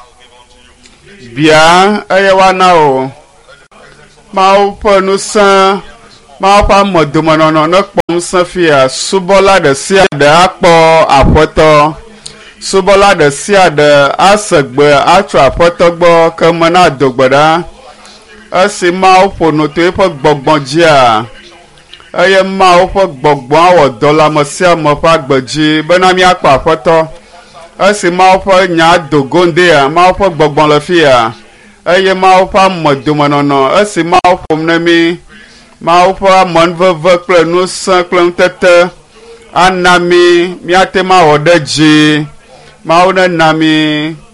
bia eye wana o Mawu ƒe ŋusẽ Mawu ƒe amedomenɔnɔ ne kpɔ ŋusẽ fia subɔla ɖe sia ɖe akpɔ aƒetɔ subɔla ɖe sia ɖe asegbe atso aƒetɔ gbɔ ke me na dogbe ɖa esi Mawu ƒo nu to eƒe gbɔgbɔ dzia eye Mawu ƒe gbɔgbɔ awɔ dɔ le ame sia ame ƒe agbe dzi bena míakpɔ aƒetɔ esi Mawu ƒe nya do go ŋdea Mawu ƒe gbɔgbɔ le fia eye Mawu ƒe amedomenɔnɔ esi Mawu ƒom ne mí Mawu ƒe amenuveve kple ŋusẽ kple ŋutete ana mí míate ma wɔ ɖe dzi Mawu nena mí